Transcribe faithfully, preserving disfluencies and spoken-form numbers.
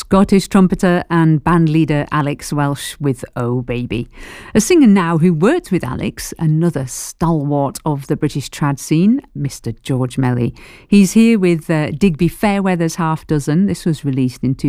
Scottish trumpeter and band leader Alex Welsh with Oh Baby. A singer now who worked with Alex, another stalwart of the British trad scene, Mister George Melly. He's here with uh, Digby Fairweather's Half Dozen. This was released in two